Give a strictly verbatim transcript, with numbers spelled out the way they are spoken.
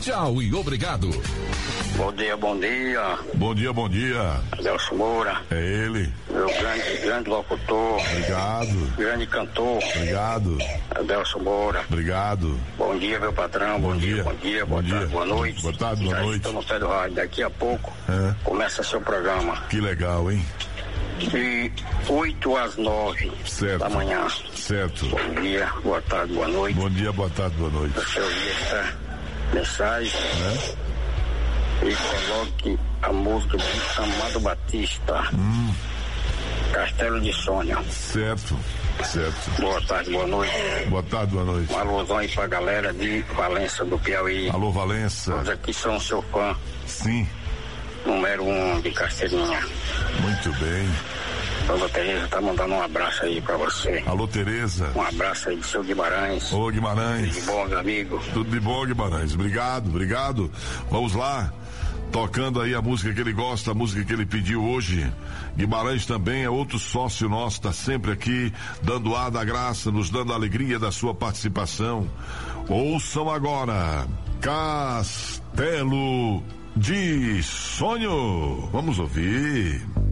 Tchau e obrigado. Bom dia, bom dia. Bom dia, bom dia. Adelson Moura. É ele. Meu grande, grande locutor. Obrigado. Grande cantor. Obrigado. Adelson Moura. Obrigado. Bom dia, meu patrão. Bom, bom dia, dia, bom dia, bom boa dia. tarde, boa noite. Boa tarde, boa Já noite. estou no pé do rádio. Daqui a pouco é. começa seu programa. Que legal, hein? De oito às nove certo. da manhã. Certo. Bom dia, boa tarde, boa noite. Bom dia, boa tarde, boa noite. Você ouvir essa mensagem é? e coloque a música de Amado Batista. Hum. Castelo de Sônia. Certo, certo. Boa tarde, boa noite. Boa tarde, boa noite. Um alusão aí pra galera de Valença do Piauí. Alô, Valença. Todos aqui são seu fã. Sim. Número um de Casteirinha. Muito bem. Dona Tereza tá mandando um abraço aí pra você. Alô, Tereza. Um abraço aí do seu Guimarães. Ô, Guimarães. Tudo de bom, meu amigo. Tudo de bom, Guimarães. Obrigado, obrigado. Vamos lá. Tocando aí a música que ele gosta, a música que ele pediu hoje. Guimarães também é outro sócio nosso, tá sempre aqui, dando ar da graça, nos dando a alegria da sua participação. Ouçam agora, Castelo de Sonho. Vamos ouvir.